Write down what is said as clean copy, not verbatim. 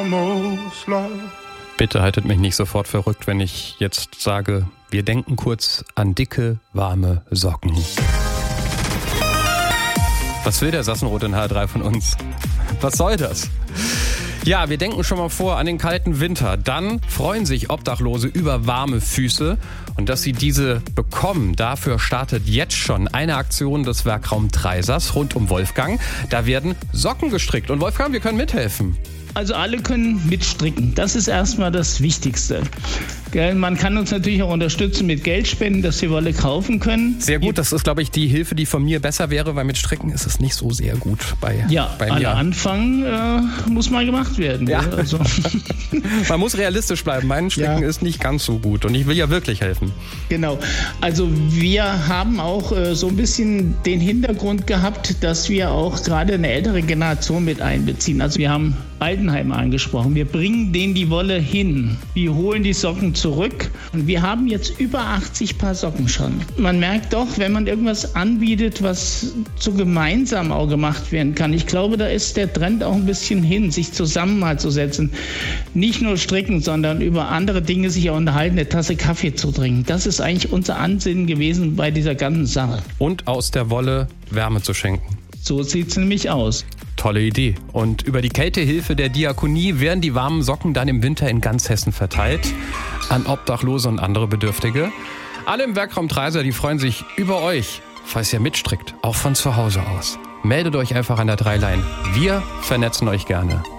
almost love. Bitte haltet mich nicht sofort verrückt, wenn ich jetzt sage, wir denken kurz an dicke, warme Socken. Was will der Sassenroth in H3 von uns? Was soll das? Ja, wir denken schon mal vor an den kalten Winter. Dann freuen sich Obdachlose über warme Füße. Und dass sie diese bekommen, dafür startet jetzt schon eine Aktion des Werkraum Treisas rund um Wolfgang. Da werden Socken gestrickt. Und Wolfgang, wir können mithelfen. Also alle können mitstricken. Das ist erstmal das Wichtigste. Man kann uns natürlich auch unterstützen mit Geldspenden, dass wir Wolle kaufen können. Sehr gut, das ist, glaube ich, die Hilfe, die von mir besser wäre, weil mit Stricken ist es nicht so sehr gut bei mir. Anfang muss mal gemacht werden. Ja. Also. Man muss realistisch bleiben. Mein Stricken ist nicht ganz so gut und ich will ja wirklich helfen. Genau. Also wir haben auch so ein bisschen den Hintergrund gehabt, dass wir auch gerade eine ältere Generation mit einbeziehen. Also wir haben Altenheim angesprochen. Wir bringen denen die Wolle hin. Wir holen die Socken zurück und wir haben jetzt über 80 Paar Socken schon. Man merkt doch, wenn man irgendwas anbietet, was so gemeinsam auch gemacht werden kann. Ich glaube, da ist der Trend auch ein bisschen hin, sich zusammen mal zu setzen. Nicht nur stricken, sondern über andere Dinge sich auch unterhalten, eine Tasse Kaffee zu trinken. Das ist eigentlich unser Ansinnen gewesen bei dieser ganzen Sache. Und aus der Wolle Wärme zu schenken. So sieht es nämlich aus. Tolle Idee. Und über die Kältehilfe der Diakonie werden die warmen Socken dann im Winter in ganz Hessen verteilt an Obdachlose und andere Bedürftige. Alle im Werkraum Treisa, die freuen sich über euch, falls ihr mitstrickt, auch von zu Hause aus. Meldet euch einfach an der 3-Line. Wir vernetzen euch gerne.